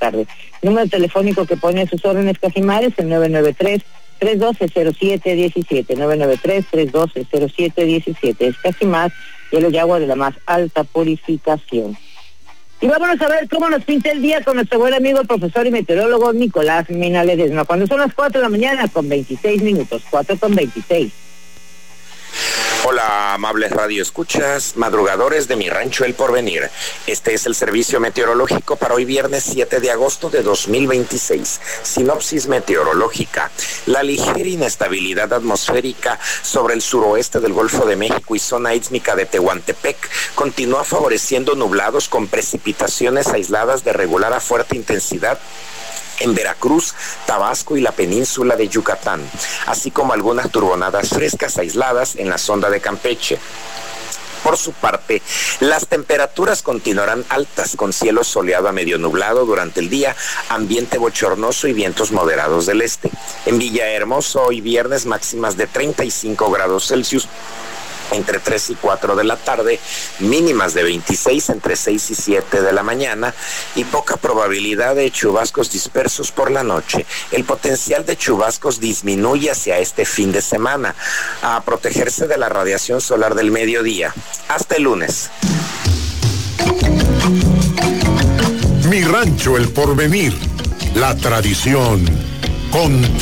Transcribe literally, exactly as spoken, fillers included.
tarde. Número telefónico que pone a sus órdenes Cajimar es el nueve nueve tres, tres uno dos, cero siete uno siete, nueve nueve tres, tres uno dos, cero siete uno siete. Es Cajimar, hielo y agua de la más alta purificación. Y vámonos a ver cómo nos pinta el día con nuestro buen amigo, el profesor y meteorólogo Nicolás Mina Ledesma. Cuando son las cuatro de la mañana con veintiséis minutos, cuatro con veintiséis. Hola, amables radioescuchas, madrugadores de mi rancho El Porvenir. Este es el servicio meteorológico para hoy viernes siete de agosto de dos mil veintiséis. Sinopsis meteorológica. La ligera inestabilidad atmosférica sobre el suroeste del Golfo de México y zona ístmica de Tehuantepec continúa favoreciendo nublados con precipitaciones aisladas de regular a fuerte intensidad en Veracruz, Tabasco y la península de Yucatán, así como algunas turbonadas frescas aisladas en la sonda de Campeche. Por su parte, las temperaturas continuarán altas con cielo soleado a medio nublado durante el día, ambiente bochornoso y vientos moderados del este. En Villahermosa hoy viernes máximas de treinta y cinco grados Celsius entre tres y cuatro de la tarde, mínimas de veintiséis entre seis y siete de la mañana y poca probabilidad de chubascos dispersos por la noche. El potencial de chubascos disminuye hacia este fin de semana. A protegerse de la radiación solar del mediodía. Hasta el lunes. Mi rancho El Porvenir, la tradición con